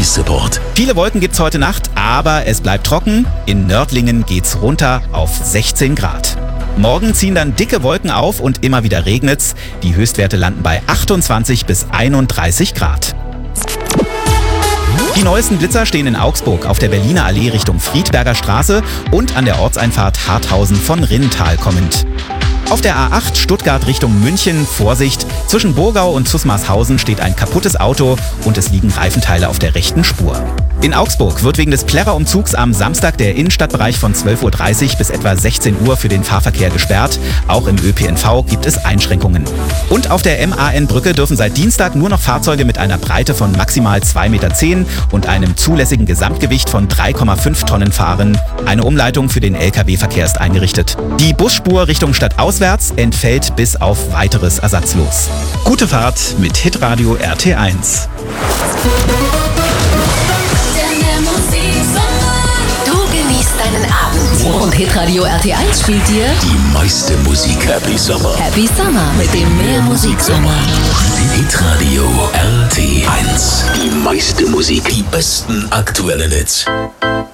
Support. Viele Wolken gibt's heute Nacht, aber es bleibt trocken. In Nördlingen geht's runter auf 16 Grad. Morgen ziehen dann dicke Wolken auf und immer wieder regnet's. Die Höchstwerte landen bei 28 bis 31 Grad. Die neuesten Blitzer stehen in Augsburg auf der Berliner Allee Richtung Friedberger Straße und an der Ortseinfahrt Harthausen von Rinntal kommend. Auf der A8 Stuttgart Richtung München, Vorsicht, zwischen Burgau und Zusmarshausen steht ein kaputtes Auto und es liegen Reifenteile auf der rechten Spur. In Augsburg wird wegen des Plärrer-Umzugs am Samstag der Innenstadtbereich von 12:30 Uhr bis etwa 16 Uhr für den Fahrverkehr gesperrt. Auch im ÖPNV gibt es Einschränkungen. Und auf der MAN-Brücke dürfen seit Dienstag nur noch Fahrzeuge mit einer Breite von maximal 2,10 Meter und einem zulässigen Gesamtgewicht von 3,5 Tonnen fahren. Eine Umleitung für den Lkw-Verkehr ist eingerichtet. Die Busspur Richtung Stadt auswärts entfällt bis auf weiteres ersatzlos. Gute Fahrt mit Hitradio RT1. Deinen Abend. Und Hitradio RT1 spielt dir Die meiste Musik Happy Summer. Happy Summer mit dem Mehrmusiksommer. Hitradio RT1. Die meiste Musik, die besten aktuellen Hits.